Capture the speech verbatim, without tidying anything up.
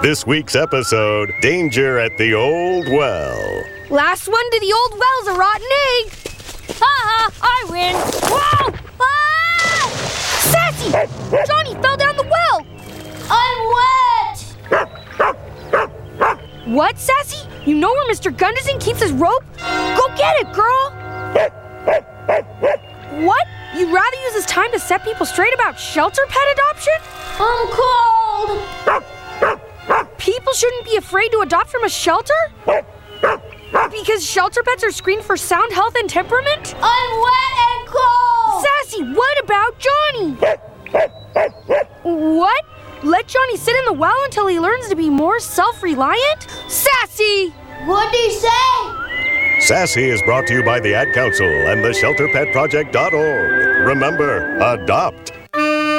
This week's episode, Danger at the Old Well. Last one to the old well's a rotten egg. Ha ha, I win. Whoa! Ah! Sassy! Johnny fell down the well. I'm wet. What, Sassy? You know where Mister Gunderson keeps his rope? Go get it, girl. What? You'd rather use this time to set people straight about shelter pet adoption? I'm cold. People shouldn't be afraid to adopt from a shelter? Because shelter pets are screened for sound health and temperament? I'm wet and cold. Sassy, what about Johnny? What? Let Johnny sit in the well until he learns to be more self-reliant? Sassy! What'd he say? Sassy is brought to you by the Ad Council and the shelter pet project dot org. Remember, adopt.